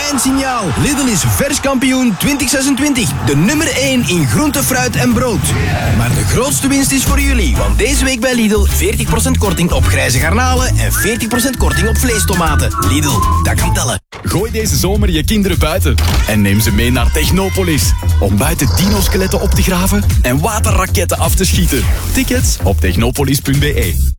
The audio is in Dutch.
fijn signaal. Lidl is vers kampioen 2026. De nummer 1 in groente, fruit en brood. Maar de grootste winst is voor jullie. Want deze week bij Lidl 40% korting op grijze garnalen en 40% korting op vleestomaten. Lidl, dat kan tellen. Gooi deze zomer je kinderen buiten en neem ze mee naar Technopolis. Om buiten dino-skeletten op te graven en waterraketten af te schieten. Tickets op technopolis.be.